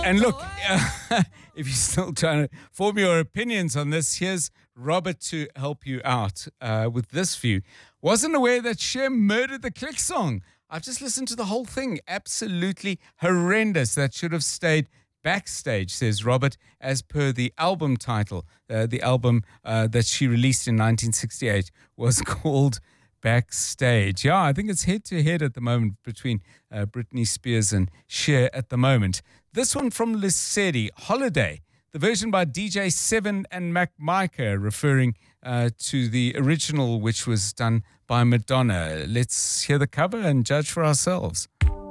And look, if you're still trying to form your opinions on this, here's Robert to help you out with this view. Wasn't aware that Cher murdered the Click song. I've just listened to the whole thing. Absolutely horrendous. That should have stayed backstage, says Robert, as per the album title. The album that she released in 1968 was called Backstage. Yeah, I think it's head-to-head at the moment between Britney Spears and Cher at the moment. This one from Lesedi, Holiday, the version by DJ Seven and Mac Micah, referring to the original, which was done by Madonna. Let's hear the cover and judge for ourselves.